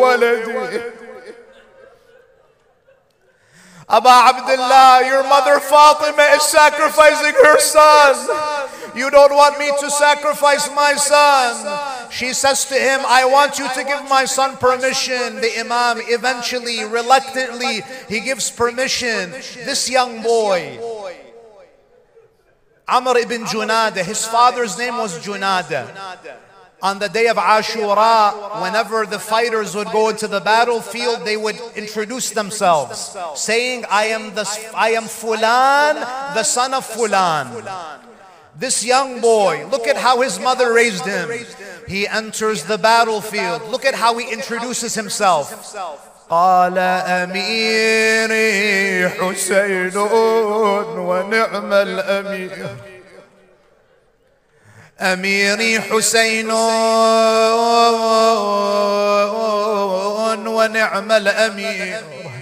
بولدي. Aba Abdullah, your mother Fatima is sacrificing her son. You don't want me to sacrifice my son. She says to him, I want you to give my son permission. The Imam eventually, reluctantly, he gives permission. This young boy, Amr ibn Junada, his father's name was Junada. On the day of Ashura, whenever the fighters would go into the battlefield, they would introduce themselves, saying, I am Fulan, the son of Fulan. This young boy, look at how his mother raised him. He enters the battlefield. Look at how he introduces himself. قال أميري حسين ونعم الأمير. أميري حسين ونعم الأمير.